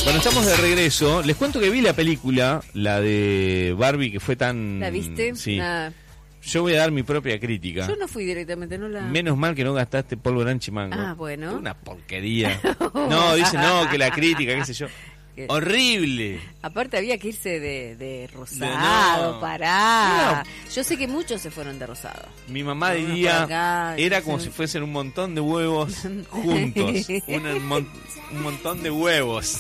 Bueno, estamos de regreso. Les cuento que vi la película, la de Barbie, que fue tan... ¿La viste? Sí. Nah. Yo voy a dar mi propia crítica. Yo no fui directamente, no la... Menos mal que no gastaste pólvora en chimango. Ah, bueno. Una porquería. No, dicen no, que la crítica, qué sé yo. Horrible. Aparte había que irse de rosado, No. pará. Yo sé que muchos se fueron de rosado. Mi mamá Uno por diría, acá, era sí. como si fuesen un montón de huevos juntos. Un montón de huevos.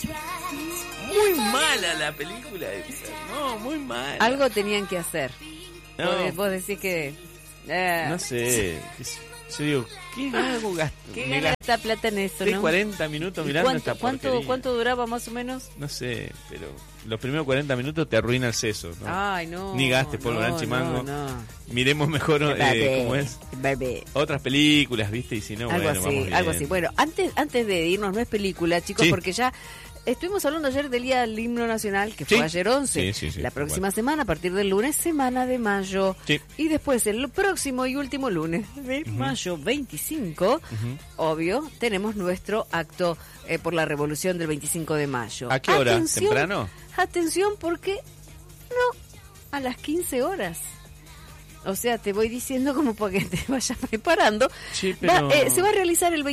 Muy mala la película esa. No, muy mala. Algo tenían que hacer. No. Vos decís que... No sé. Yo digo, ¿qué hago? ¿Qué Me gana esta plata en eso, gasté no? 40 minutos mirando esta porquería. ¿Cuánto duraba más o menos? No sé, pero los primeros 40 minutos te arruina el seso, ¿no? Ay, no. Ni gastes pólvora en chimango. No. Miremos mejor cómo es. Bebé. Otras películas, ¿viste? Y si no, Algo bueno, vamos así, bien. algo así. Bueno, antes de irnos, no es película, chicos, Sí. porque ya estuvimos hablando ayer del Día del Himno Nacional, que fue Sí. ayer 11. Sí, La próxima bueno. semana, a partir del lunes, semana de mayo. Sí. Y después, el próximo y último lunes de mayo 25, obvio, tenemos nuestro acto por la revolución del 25 de mayo. ¿A qué hora? Atención, ¿Temprano? Atención, porque no, a las 15 horas. O sea, te voy diciendo como para que te vayas preparando. Sí, pero... Se va a realizar el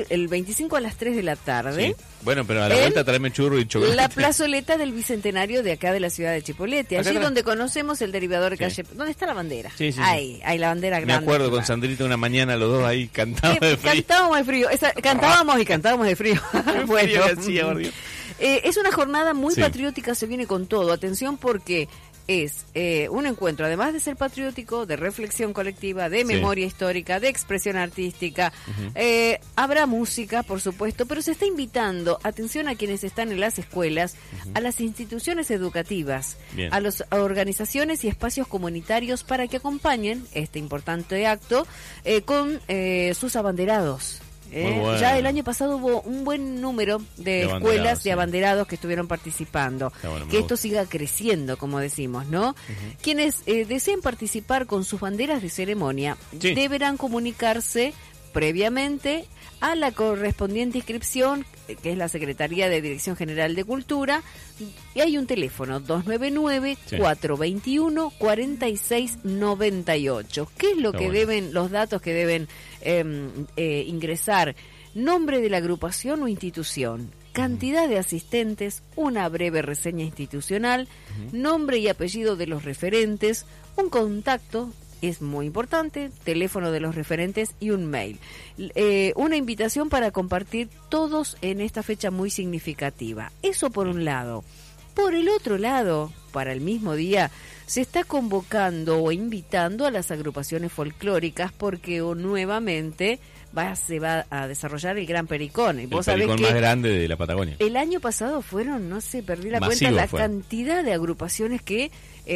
25 a las 3 de la tarde. Sí. Bueno, pero a la En vuelta tráeme churro y chocolate. La plazoleta del Bicentenario de acá de la ciudad de Chipolete. Acá Allí atrás. donde conocemos el derivador de Sí. calle. ¿Dónde está la bandera? Sí, sí, Ahí la bandera Me grande. acuerdo con Sandrita una mañana los dos ahí cantando de frío. Cantábamos de frío. Cantábamos y cantábamos de frío. Qué frío que hacía, por Dios. Es una jornada muy Sí. patriótica, se viene con todo. Atención porque es un encuentro, además de ser patriótico, de reflexión colectiva, de Sí. memoria histórica, de expresión artística. Habrá música, por supuesto, pero se está invitando, atención a quienes están en las escuelas, a las instituciones educativas, Bien. a las organizaciones y espacios comunitarios para que acompañen este importante acto con sus abanderados. Muy bueno. Ya el año pasado hubo un buen número de abanderados, escuelas de sí. abanderados que estuvieron participando. Está bueno, me Que esto gusta. siga creciendo, como decimos, ¿no? Quienes deseen participar con sus banderas de ceremonia Sí. deberán comunicarse previamente a la correspondiente inscripción, que es la Secretaría de Dirección General de Cultura, y hay un teléfono, 299-421-4698. ¿Qué es lo Está que bueno. deben, los datos que deben ingresar? Nombre de la agrupación o institución, cantidad de asistentes, una breve reseña institucional, nombre y apellido de los referentes, un contacto, es muy importante, teléfono de los referentes y un mail. Una invitación para compartir todos en esta fecha muy significativa. Eso por un lado. Por el otro lado, para el mismo día, se está convocando o invitando a las agrupaciones folclóricas porque nuevamente se va a desarrollar el Gran Pericón. Y El vos sabés pericón que más grande de la Patagonia. el año pasado fueron, no sé, perdí la Masivo cuenta, la fue. cantidad de agrupaciones que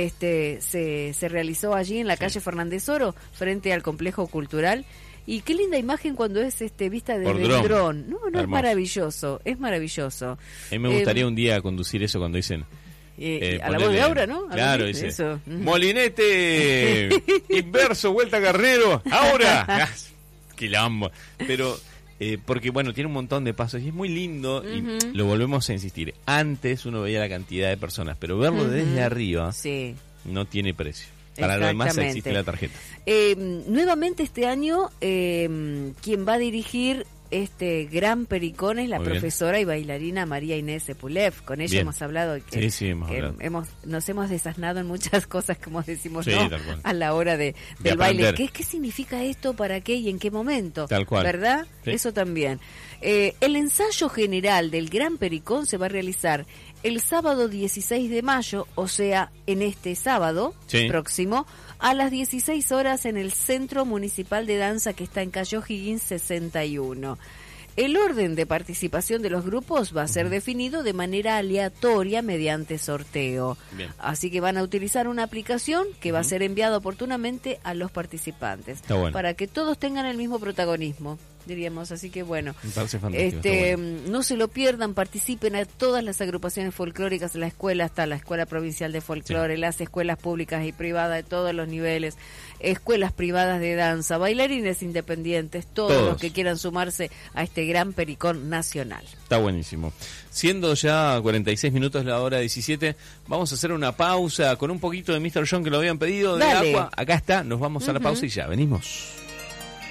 se realizó allí en la calle Fernández Oro, frente al complejo cultural. Y qué linda imagen cuando es vista desde Por el dron. dron. No, es Hermoso. maravilloso, es maravilloso. A mí me gustaría un día conducir eso cuando dicen... A la voz de ponerle- Aura, ¿no? Claro, Algo así, dice. eso. Molinete, inverso, vuelta carnero, ahora. Quilombo. Pero, porque bueno, tiene un montón de pasos y es muy lindo y lo volvemos a insistir. Antes uno veía la cantidad de personas, pero verlo desde arriba Sí. no tiene precio. Para lo demás Exactamente. existe la tarjeta. Nuevamente este año, quien va a dirigir este Gran Pericón es la Muy bien. profesora y bailarina María Inés Sepulev. Con ella Bien. hemos hablado que, Sí, hemos que hablado. nos hemos desasnado en muchas cosas, como decimos, Sí, ¿no? tal cual. A la hora del aprender. baile. ¿Qué significa esto? ¿Para qué? ¿Y en qué momento? Tal cual. ¿Verdad? Sí. Eso también. El ensayo general del Gran Pericón se va a realizar el sábado 16 de mayo, o sea, en este sábado Sí. próximo, a las 16 horas en el Centro Municipal de Danza que está en Calle O'Higgins 61. El orden de participación de los grupos va a ser definido de manera aleatoria mediante sorteo. Bien. Así que van a utilizar una aplicación que va a ser enviada oportunamente a los participantes. Está bueno. Para que todos tengan el mismo protagonismo. diríamos. Así que bueno, me parece fantástico, está bueno. No se lo pierdan, participen a todas las agrupaciones folclóricas, la escuela, hasta la Escuela Provincial de Folclore, las escuelas públicas y privadas de todos los niveles, escuelas privadas de danza, bailarines independientes, todos los que quieran sumarse a este gran pericón nacional. Está buenísimo. Siendo ya 46 minutos la hora 17, vamos a hacer una pausa con un poquito de Mr. John que lo habían pedido, de Dale. Aqua. Acá está, nos vamos a la pausa y ya venimos.